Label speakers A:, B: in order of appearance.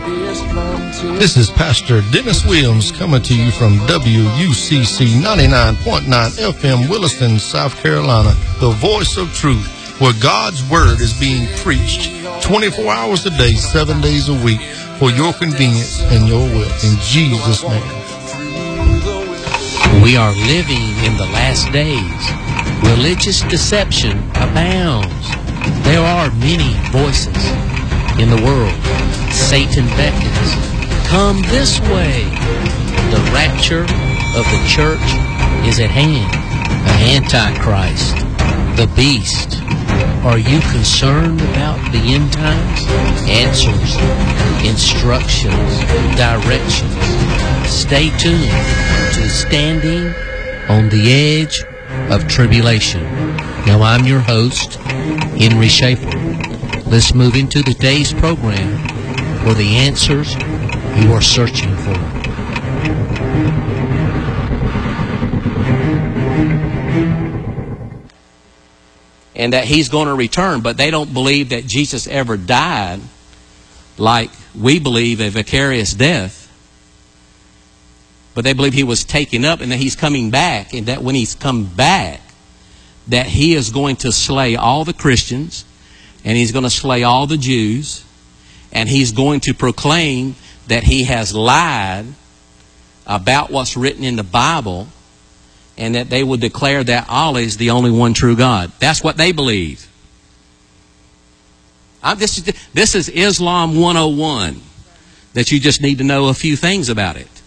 A: This is Pastor Dennis Williams coming to you from WUCC 99.9 FM, Williston, South Carolina, the voice of truth, where God's word is being preached 24 hours a day, 7 days a week, for your convenience and your will. In Jesus' name.
B: We are living in the last days. Religious deception abounds. There are many voices in the world. Satan beckons. Come this way. The rapture of the church is at hand. The Antichrist, the beast. Are you concerned about the end times? Answers, instructions, directions. Stay tuned to Standing on the Edge of Tribulation. Now I'm your host, Henry Schaefer. Let's move into today's program for the answers you are searching for. And that he's going to return, but they don't believe that Jesus ever died like we believe a vicarious death. But they believe he was taken up and that he's coming back, and that when he's come back, that he is going to slay all the Christians, and he's going to slay all the Jews, and he's going to proclaim that he has lied about what's written in the Bible, and that they will declare that Allah is the only one true God. That's what they believe. This is Islam 101, that you just need to know a few things about it.